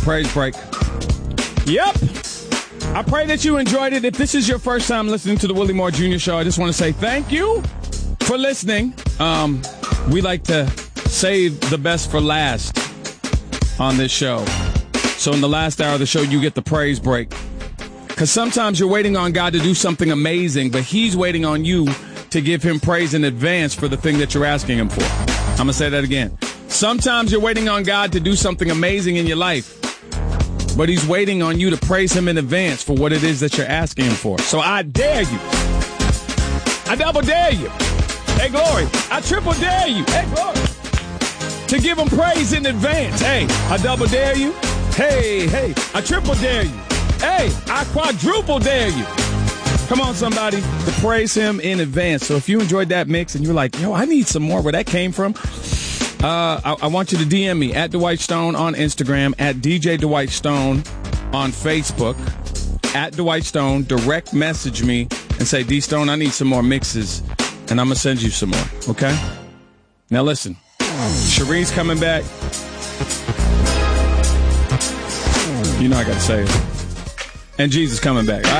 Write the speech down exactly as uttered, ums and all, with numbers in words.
praise break. Yep. I pray that you enjoyed it. If this is your first time listening to the Willie Moore Junior Show, I just want to say thank you for listening. Um, we like to save the best for last on this show. So in the last hour of the show, you get the praise break. Because sometimes you're waiting on God to do something amazing, but he's waiting on you to give him praise in advance for the thing that you're asking him for. I'm going to say that again. Sometimes you're waiting on God to do something amazing in your life, but he's waiting on you to praise him in advance for what it is that you're asking him for. So I dare you. I double dare you. Hey, Glory. I triple dare you. Hey, Glory. To give him praise in advance. Hey, I double dare you. Hey, hey. I triple dare you. Hey, I quadruple dare you. Come on, somebody, to praise him in advance. So if you enjoyed that mix and you're like, yo, I need some more where that came from, uh, I, I want you to D M me at Dwight Stone on Instagram, at D J Dwight Stone on Facebook, at Dwight Stone. Direct message me and say, D Stone, I need some more mixes, and I'm going to send you some more, okay? Now listen, Cherie's coming back. You know I got to say it. And Jesus coming back.